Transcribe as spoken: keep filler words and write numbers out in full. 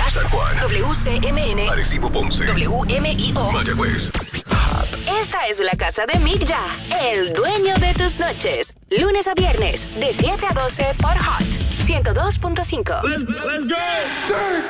San Juan, W C M N, Arecibo, Ponce, W M I O, Mayagüez. Esta es la casa de Mick Ya, el dueño de tus noches. Lunes a viernes, de siete a doce por Hot ciento dos punto cinco. Let's, let's go.